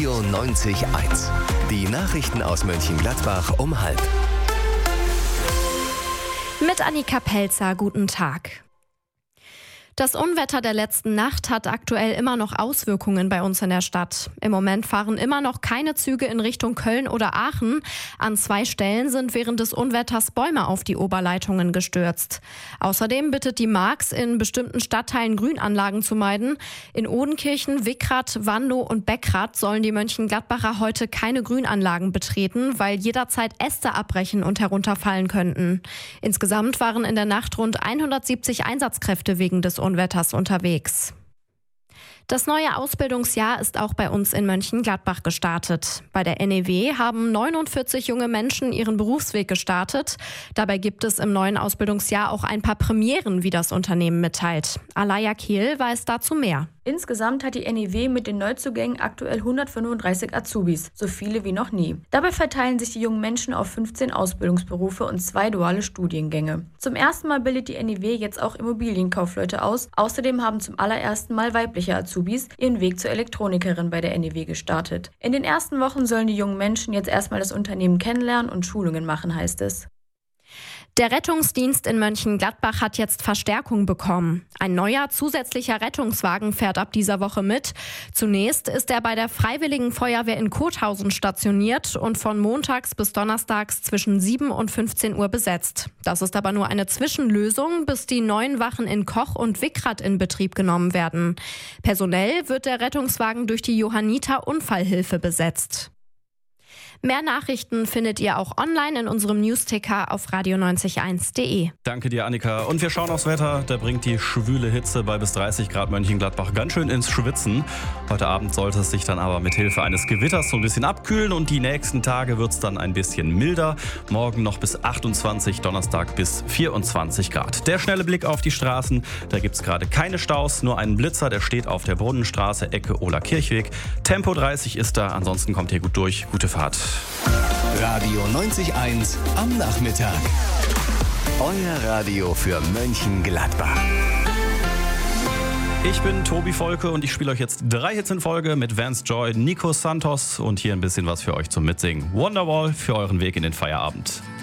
Radio 90.1. Die Nachrichten aus Mönchengladbach um 12:30. Mit Annika Pelzer, guten Tag. Das Unwetter der letzten Nacht hat aktuell immer noch Auswirkungen bei uns in der Stadt. Im Moment fahren immer noch keine Züge in Richtung Köln oder Aachen. An 2 Stellen sind während des Unwetters Bäume auf die Oberleitungen gestürzt. Außerdem bittet die Marx, in bestimmten Stadtteilen Grünanlagen zu meiden. In Odenkirchen, Wickrath, Wandow und Beckrath sollen die Mönchengladbacher heute keine Grünanlagen betreten, weil jederzeit Äste abbrechen und herunterfallen könnten. Insgesamt waren in der Nacht rund 170 Einsatzkräfte wegen des Unwetters unterwegs. Das neue Ausbildungsjahr ist auch bei uns in Mönchengladbach gestartet. Bei der NEW haben 49 junge Menschen ihren Berufsweg gestartet. Dabei gibt es im neuen Ausbildungsjahr auch ein paar Premieren, wie das Unternehmen mitteilt. Alaya Kehl weiß dazu mehr. Insgesamt hat die NEW mit den Neuzugängen aktuell 135 Azubis, so viele wie noch nie. Dabei verteilen sich die jungen Menschen auf 15 Ausbildungsberufe und 2 duale Studiengänge. Zum ersten Mal bildet die NEW jetzt auch Immobilienkaufleute aus. Außerdem haben zum allerersten Mal weibliche Azubis ihren Weg zur Elektronikerin bei der NEW gestartet. In den ersten Wochen sollen die jungen Menschen jetzt erstmal das Unternehmen kennenlernen und Schulungen machen, heißt es. Der Rettungsdienst in Mönchengladbach hat jetzt Verstärkung bekommen. Ein neuer zusätzlicher Rettungswagen fährt ab dieser Woche mit. Zunächst ist er bei der Freiwilligen Feuerwehr in Kothausen stationiert und von montags bis donnerstags zwischen 7 und 15 Uhr besetzt. Das ist aber nur eine Zwischenlösung, bis die neuen Wachen in Koch und Wickrath in Betrieb genommen werden. Personell wird der Rettungswagen durch die Johanniter Unfallhilfe besetzt. Mehr Nachrichten findet ihr auch online in unserem Newsticker auf radio901.de. Danke dir, Annika. Und wir schauen aufs Wetter. Da bringt die schwüle Hitze bei bis 30 Grad Mönchengladbach ganz schön ins Schwitzen. Heute Abend sollte es sich dann aber mit Hilfe eines Gewitters so ein bisschen abkühlen und die nächsten Tage wird es dann ein bisschen milder. Morgen noch bis 28, Donnerstag bis 24 Grad. Der schnelle Blick auf die Straßen. Da gibt es gerade keine Staus, nur einen Blitzer, der steht auf der Brunnenstraße, Ecke Ola-Kirchweg. Tempo 30 ist da, ansonsten kommt ihr gut durch. Gute Fahrt. Radio 90.1 am Nachmittag. Euer Radio für Mönchengladbach. Ich bin Tobi Volke und ich spiele euch jetzt 3 Hits in Folge mit Vance Joy, Nico Santos und hier ein bisschen was für euch zum Mitsingen. Wonderwall für euren Weg in den Feierabend.